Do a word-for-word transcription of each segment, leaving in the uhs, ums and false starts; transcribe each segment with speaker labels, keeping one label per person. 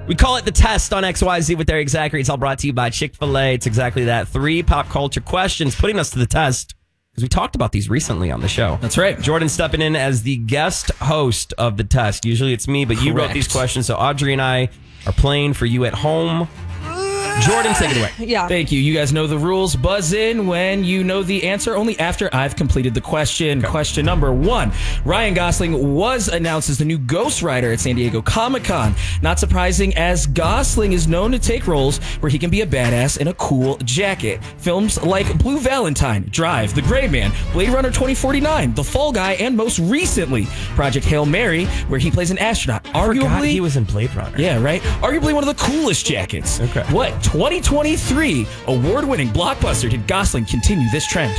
Speaker 1: We call it the test on X Y Z with their exact rates. All brought to you by Chick-fil-A. It's exactly that. Three pop culture questions putting us to the test because we talked about these recently on the show.
Speaker 2: That's right.
Speaker 1: Jordan stepping in as the guest host of the test. Usually it's me, but you
Speaker 2: Correct.
Speaker 1: wrote these questions, so Audrey and I are playing for you at home. Jordan, take it away.
Speaker 3: Yeah.
Speaker 2: Thank you. You guys know the rules. Buzz in when you know the answer, only after I've completed the question. Okay. Question number one. Ryan Gosling was announced as the new Ghost Rider at San Diego Comic-Con. Not surprising, as Gosling is known to take roles where he can be a badass in a cool jacket. Films like Blue Valentine, Drive, The Gray Man, Blade Runner twenty forty-nine, The Fall Guy, and most recently, Project Hail Mary, where he plays an astronaut.
Speaker 1: I
Speaker 2: Arguably,
Speaker 1: forgot he was in Blade Runner.
Speaker 2: Yeah, right? Arguably one of the coolest jackets.
Speaker 1: Okay.
Speaker 2: What twenty twenty-three award-winning blockbuster did Gosling continue this trend?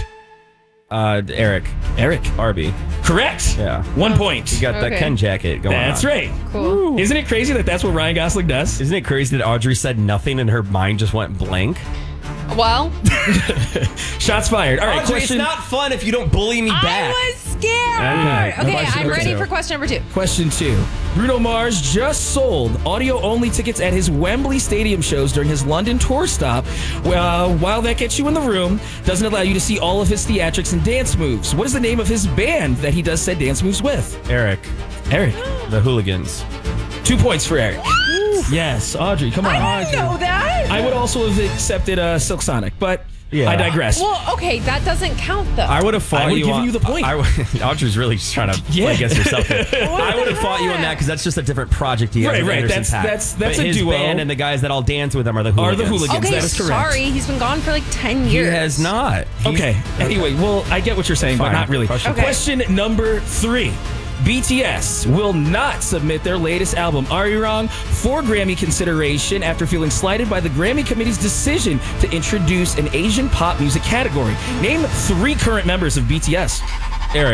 Speaker 1: Uh, Eric.
Speaker 2: Eric.
Speaker 1: Barbie.
Speaker 2: Correct.
Speaker 1: Yeah.
Speaker 2: One point.
Speaker 1: You got that
Speaker 3: Okay.
Speaker 1: Ken jacket going
Speaker 2: That's
Speaker 1: on.
Speaker 2: right.
Speaker 3: Cool.
Speaker 2: Isn't it crazy that that's what Ryan Gosling does?
Speaker 1: Isn't it crazy that Audrey said nothing and her mind just went blank?
Speaker 3: Well,
Speaker 2: Shots fired. All right,
Speaker 1: Audrey,
Speaker 2: question,
Speaker 1: it's not fun if you don't bully me back.
Speaker 3: I was scared.
Speaker 1: Okay.
Speaker 3: Okay,
Speaker 1: Question
Speaker 3: I'm
Speaker 1: number
Speaker 3: ready
Speaker 1: two.
Speaker 3: for question number two.
Speaker 2: question two. Bruno Mars just sold audio-only tickets at his Wembley Stadium shows during his London tour stop. Uh, while that gets you in the room, doesn't allow you to see all of his theatrics and dance moves. What is the name of his band that he does said dance moves with?
Speaker 1: Eric.
Speaker 2: Eric.
Speaker 1: The Hooligans.
Speaker 2: Two points for Eric. Yes, Audrey, come on.
Speaker 3: I didn't know that.
Speaker 2: I would also have accepted uh, Silk Sonic, but
Speaker 1: Yeah.
Speaker 2: I digress.
Speaker 3: Well, okay, that doesn't count though.
Speaker 1: I would have fought
Speaker 2: I would've
Speaker 1: you
Speaker 2: given
Speaker 1: on,
Speaker 2: you the point.
Speaker 1: I, I, Audrey's really just trying to
Speaker 2: Yeah.
Speaker 1: play against herself here. I would have
Speaker 3: the
Speaker 1: fought you on
Speaker 3: heck?
Speaker 1: that because that's just a different project he has
Speaker 2: Right,
Speaker 1: with
Speaker 2: right.
Speaker 1: Anderson
Speaker 2: That's-
Speaker 1: .Paak.
Speaker 2: that's- that's
Speaker 1: But
Speaker 2: a
Speaker 1: his
Speaker 2: duo.
Speaker 1: band and the guys that all dance with him are the
Speaker 2: Are
Speaker 1: Hooligans.
Speaker 2: the Hooligans.
Speaker 3: okay,
Speaker 2: that is correct.
Speaker 3: sorry, he's been gone for like ten
Speaker 1: He
Speaker 3: years.
Speaker 1: has not. He-
Speaker 2: Okay. Anyway, well, I get what you're saying,
Speaker 1: Fine.
Speaker 2: but not really.
Speaker 1: Question
Speaker 3: Okay.
Speaker 2: Question number three. B T S will not submit their latest album, Are You Wrong?, for Grammy consideration after feeling slighted by the Grammy Committee's decision to introduce an Asian pop music category. Name three current members of B T S.
Speaker 1: Eric.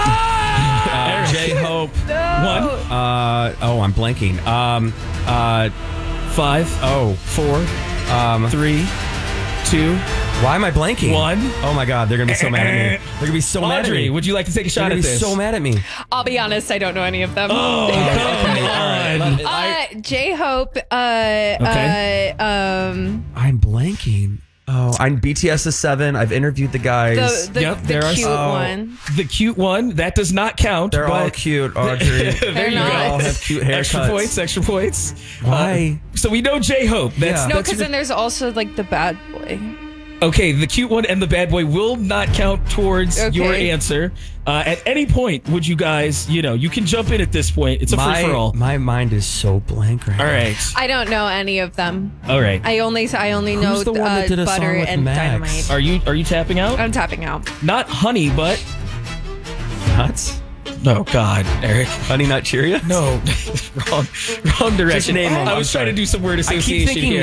Speaker 3: Oh!
Speaker 1: Uh, J-Hope.
Speaker 2: One,
Speaker 1: Uh, oh, I'm blanking. Um, uh,
Speaker 2: five,
Speaker 1: oh,
Speaker 2: four,
Speaker 1: um,
Speaker 2: three, two,
Speaker 1: why am I blanking?
Speaker 2: one.
Speaker 1: Oh my God, they're gonna be so mad at me. They're gonna be so mad at
Speaker 2: Audrey,
Speaker 1: me.
Speaker 2: would you like to take a
Speaker 1: They're
Speaker 2: shot
Speaker 1: gonna
Speaker 2: at
Speaker 1: be
Speaker 2: this?
Speaker 1: so mad at me.
Speaker 3: I'll be honest, I don't know any of them.
Speaker 2: Oh, come on.
Speaker 3: Uh, J-Hope, uh,
Speaker 2: Okay.
Speaker 3: uh, um,
Speaker 1: I'm blanking. Oh, I'm B T S is seven. I've interviewed the guys.
Speaker 3: the, the,
Speaker 2: Yep,
Speaker 3: the
Speaker 2: there are
Speaker 3: cute
Speaker 2: some-
Speaker 3: one.
Speaker 2: The cute one, that does not count.
Speaker 1: They're all
Speaker 2: but
Speaker 1: cute, Audrey.
Speaker 2: there you
Speaker 3: not.
Speaker 2: go.
Speaker 1: They all have cute haircuts.
Speaker 2: Extra points, extra points.
Speaker 1: Why?
Speaker 2: Uh, so we know J-Hope. That's,
Speaker 1: Yeah.
Speaker 3: No,
Speaker 2: that's
Speaker 3: because
Speaker 2: your-
Speaker 3: then there's also like the bad boy.
Speaker 2: Okay, the cute one and the bad boy will not count towards
Speaker 3: Okay.
Speaker 2: your answer. Uh, at any point, would you guys, you know, you can jump in at this point. It's a
Speaker 1: my,
Speaker 2: free for all.
Speaker 1: My mind is so blank right
Speaker 2: All
Speaker 1: now.
Speaker 2: right.
Speaker 3: I don't know any of them.
Speaker 2: All right.
Speaker 3: I only I only know
Speaker 1: Who's the one that
Speaker 3: uh,
Speaker 1: did a
Speaker 3: butter
Speaker 1: song with
Speaker 3: and
Speaker 1: Max?
Speaker 3: dynamite.
Speaker 2: Are you are you tapping out?
Speaker 3: I'm tapping out.
Speaker 2: Not honey, but
Speaker 1: Nuts?
Speaker 2: no, God, Eric.
Speaker 1: Honey Nut Cheerios?
Speaker 2: No, wrong, wrong direction.
Speaker 1: name them.
Speaker 2: I
Speaker 1: I'm
Speaker 2: was trying
Speaker 1: sorry.
Speaker 2: to do some word
Speaker 1: I keep
Speaker 2: association
Speaker 1: thinking
Speaker 2: here.